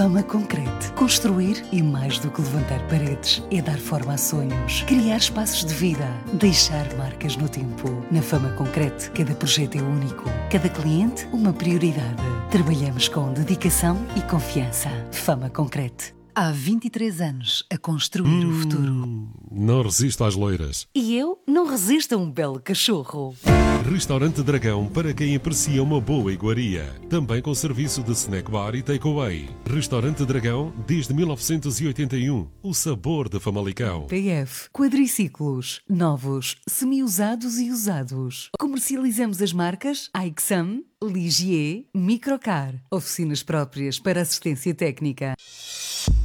Fama Concrete. Construir e mais do que levantar paredes. É dar forma a sonhos. Criar espaços de vida. Deixar marcas no tempo. Na Fama Concrete, cada projeto é único. Cada cliente, uma prioridade. Trabalhamos com dedicação e confiança. Fama Concrete. Há 23 anos a construir o futuro. Não resisto às loiras. E eu não resisto a um belo cachorro. Restaurante Dragão para quem aprecia uma boa iguaria. Também com serviço de snack bar e takeaway. Restaurante Dragão desde 1981. O sabor de Famalicão. PF Quadriciclos. Novos, semi-usados e usados. Comercializamos as marcas Aixam, Ligier, Microcar. Oficinas próprias para assistência técnica.